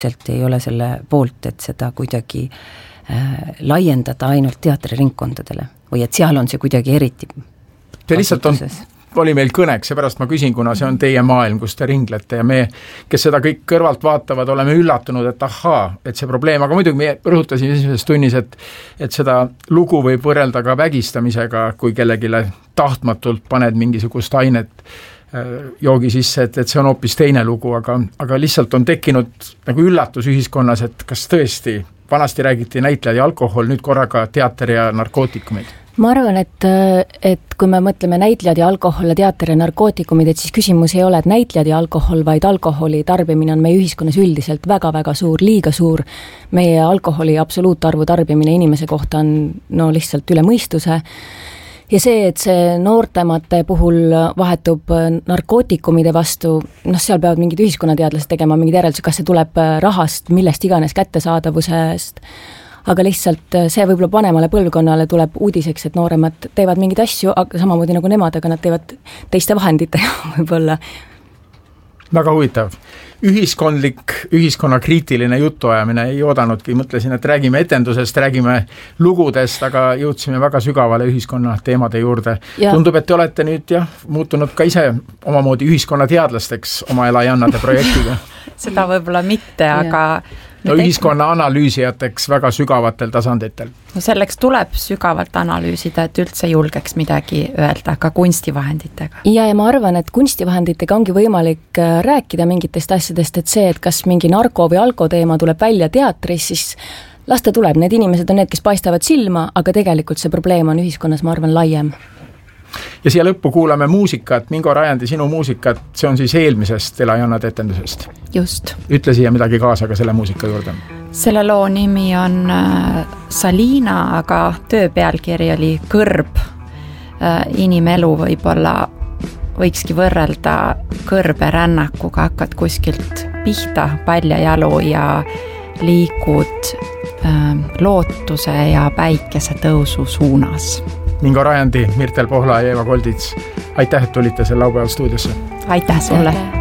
ei ole selle poolt, et seda kuidagi laiendada ainult teatriringkondadele või et seal on see kuidagi eriti Te lihtsalt oli meil kõneks, seepärast ma küsin, kuna see on teie maailm, kus te ringlete ja me, kes seda kõik kõrvalt vaatavad, oleme üllatunud, et ahaa, et see probleem, aga muidugi me rõhutasime esimeses tunnis, et seda lugu võib võrrelda ka vägistamisega, kui kellegile tahtmatult paned mingisugust ainet joogi sisse, et see on hoopis teine lugu, aga lihtsalt on tekkinud nagu üllatus ühiskonnas, et kas tõesti vanasti räägiti näitlejad ja alkohol, nüüd korraga teater ja narkootikumid. Ma arvan, et kui me mõtleme näitlejad ja alkohol ja teater ja narkootikumid, et siis küsimus ei ole, et näitlejad ja alkohol, vaid alkoholi tarbimine on meie ühiskonnas üldiselt väga-väga suur, liiga suur. Meie alkoholi absoluutarvu tarbimine inimese kohta on lihtsalt üle mõistuse. Ja see, et see noortemate puhul vahetub narkootikumide vastu, seal peavad mingid ühiskonnateadlased tegema mingid järeldused, kas see tuleb rahast, millest iganes kättesaadavusest, aga lihtsalt see võib-olla vanemale põlvkonnale tuleb uudiseks, et nooremad teevad mingeid asju, aga samamoodi nagu nemad, aga nad teevad teiste vahenditega võib-olla. Väga huvitav. Ühiskonnakriitiline jutuajamine ei oodanudki, mõtlesin, et räägime etendusest, räägime lugudest, aga jõudsime väga sügavale ühiskonna teemade juurde. Ja. Tundub, et te olete nüüd muutunud ka ise omamoodi ühiskonnateadlasteks oma Elajannade projektiga. Seda võib-olla mitte, aga ühiskonna analüüsijateks väga sügavatel tasanditel. No selleks tuleb sügavalt analüüsida, et üldse julgeks midagi öelda ka kunstivahenditega. Ja ma arvan, et kunstivahenditega ongi võimalik rääkida mingitest asjadest, et see, et kas mingi narko või alko teema tuleb välja teatris, siis las ta tuleb. Need inimesed on need, kes paistavad silma, aga tegelikult see probleem on ühiskonnas, ma arvan, laiem. Ja siia lõppu kuulame muusikat, Mingo Rajandi sinu muusikat, see on siis eelmisest Elajannade etendusest. Just. Ütle siia midagi kaasa ka selle muusika juurde. Selle loo nimi on Salina, aga töö pealkiri oli Kõrb. Inimelu võib-olla võikski võrrelda kõrberännakuga, hakkad kuskilt pihta paljajalu ja liikud lootuse ja päikese tõusu suunas. Mingo Rajandi, Mirtel Pohla ja Eeva Koldits, aitäh, et tulite selle laupäeval stuudiosse. Aitäh sulle!